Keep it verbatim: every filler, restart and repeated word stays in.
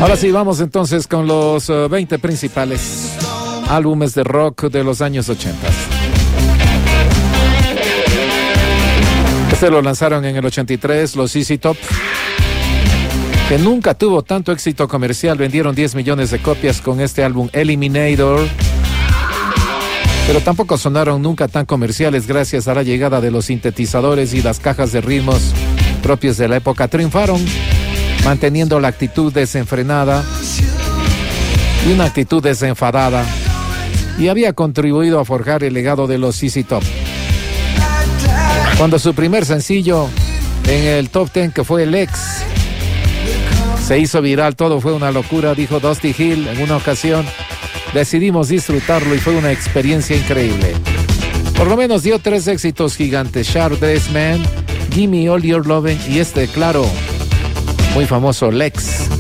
Ahora sí, vamos entonces con los uh, veinte principales álbumes de rock de los años ochenta. Este lo lanzaron en el ochenta y tres, los Z Z Top, que nunca tuvo tanto éxito comercial. Vendieron diez millones de copias con este álbum Eliminator, pero tampoco sonaron nunca tan comerciales gracias a la llegada de los sintetizadores y las cajas de ritmos propios de la época. Triunfaron manteniendo la actitud desenfrenada y una actitud desenfadada, y había contribuido a forjar el legado de los Z Z Top. Cuando su primer sencillo en el top ten, que fue Lex, se hizo viral, todo fue una locura, dijo Dusty Hill en una ocasión. Decidimos disfrutarlo y fue una experiencia increíble. Por lo menos dio tres éxitos gigantes: Sharp Dressed Man, Gimme All Your Lovin' y este, claro, muy famoso, Lex.